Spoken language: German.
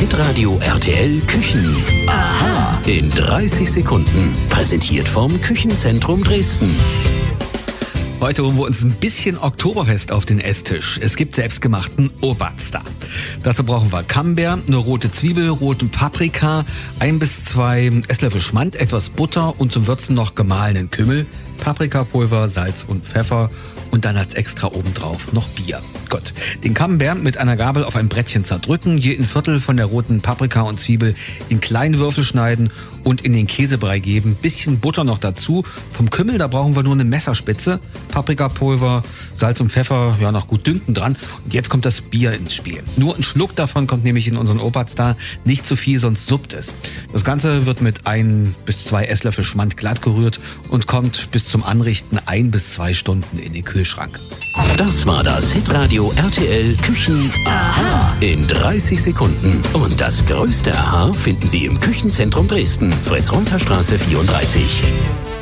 Hitradio RTL Küchen. Aha. In 30 Sekunden. Präsentiert vom Küchenzentrum Dresden. Heute holen wir uns ein bisschen Oktoberfest auf den Esstisch. Es gibt selbstgemachten Oberster. Dazu brauchen wir Camembert, eine rote Zwiebel, roten Paprika, 1 bis 2 Esslöffel Schmand, etwas Butter und zum Würzen noch gemahlenen Kümmel, Paprikapulver, Salz und Pfeffer und dann als extra obendrauf noch Bier. Gut, den Camembert mit einer Gabel auf ein Brettchen zerdrücken, je ein Viertel von der roten Paprika und Zwiebel in kleine Würfel schneiden und in den Käsebrei geben. Bisschen Butter noch dazu. Vom Kümmel, da brauchen wir nur eine Messerspitze. Paprikapulver, Salz und Pfeffer, ja, noch gut dünken dran. Und jetzt kommt das Bier ins Spiel. Nur ein Schluck davon kommt nämlich in unseren Oberster, nicht zu viel, sonst suppt es. Das Ganze wird mit 1 bis 2 Esslöffel Schmand glatt gerührt und kommt bis zum Anrichten 1 bis 2 Stunden in den Kühlschrank. Das war das Hitradio RTL Küchen Aha in 30 Sekunden. Und das größte Aha finden Sie im Küchenzentrum Dresden, Fritz-Reuter-Straße 34.